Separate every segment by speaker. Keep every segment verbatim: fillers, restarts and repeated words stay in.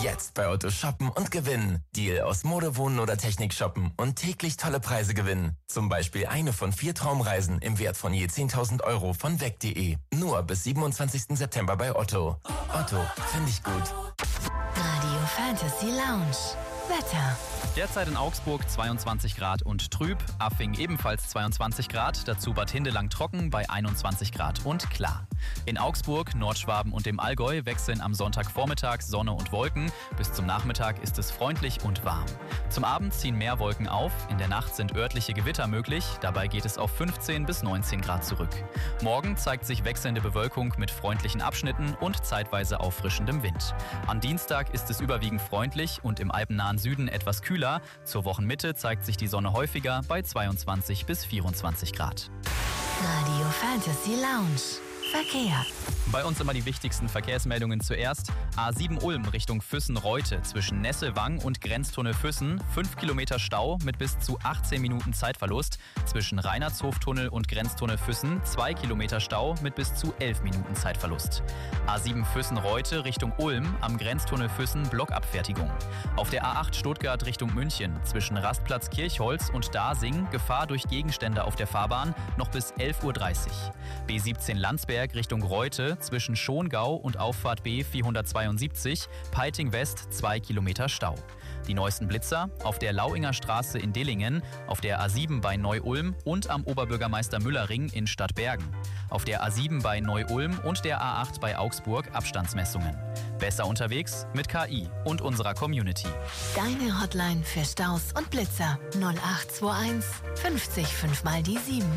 Speaker 1: Jetzt bei Otto shoppen und gewinnen. Deal aus Mode, Wohnen oder Technik shoppen und täglich tolle Preise gewinnen. Zum Beispiel eine von vier Traumreisen im Wert von je zehntausend Euro von weg punkt de. Nur bis siebenundzwanzigsten September bei Otto. Otto, finde ich gut.
Speaker 2: Radio Fantasy Lounge. Wetter.
Speaker 3: Derzeit in Augsburg zweiundzwanzig Grad und trüb, Affing ebenfalls zweiundzwanzig Grad, dazu Bad Hindelang trocken bei einundzwanzig Grad und klar. In Augsburg, Nordschwaben und dem Allgäu wechseln am Sonntagvormittag Sonne und Wolken. Bis zum Nachmittag ist es freundlich und warm. Zum Abend ziehen mehr Wolken auf, in der Nacht sind örtliche Gewitter möglich, dabei geht es auf fünfzehn bis neunzehn Grad zurück. Morgen zeigt sich wechselnde Bewölkung mit freundlichen Abschnitten und zeitweise auffrischendem Wind. Am Dienstag ist es überwiegend freundlich und im alpennahen Süden etwas kühler. Zur Wochenmitte zeigt sich die Sonne häufiger bei zweiundzwanzig bis vierundzwanzig Grad.
Speaker 2: Radio Fantasy Lounge. Verkehr.
Speaker 3: Bei uns immer die wichtigsten Verkehrsmeldungen zuerst. A sieben Ulm Richtung Füssen-Reute zwischen Nesselwang und Grenztunnel Füssen. fünf Kilometer Stau mit bis zu achtzehn Minuten Zeitverlust. Zwischen Reinhardshoftunnel und Grenztunnel Füssen zwei Kilometer Stau mit bis zu elf Minuten Zeitverlust. A sieben Füssen-Reute Richtung Ulm am Grenztunnel Füssen Blockabfertigung. Auf der A acht Stuttgart Richtung München zwischen Rastplatz Kirchholz und Dasing Gefahr durch Gegenstände auf der Fahrbahn noch bis elf Uhr dreißig. B siebzehn Landsberg Richtung Reute zwischen Schongau und Auffahrt B vierhundertzweiundsiebzig, Peiting West zwei Kilometer Stau. Die neuesten Blitzer auf der Lauinger Straße in Dillingen, auf der A sieben bei Neu-Ulm und am Oberbürgermeister Müller-Ring in Stadtbergen. Auf der A sieben bei Neu-Ulm und der A acht bei Augsburg Abstandsmessungen. Besser unterwegs mit K I und unserer Community.
Speaker 2: Deine Hotline für Staus und Blitzer null acht zwei eins fünfzig fünf mal die sieben.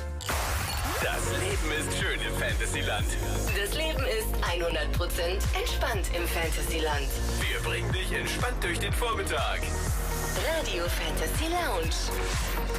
Speaker 4: Das Leben ist schön im Fantasyland.
Speaker 5: Das Leben ist hundert Prozent entspannt im Fantasyland.
Speaker 4: Wir bringen dich entspannt durch den Vormittag.
Speaker 5: Radio Fantasy Lounge.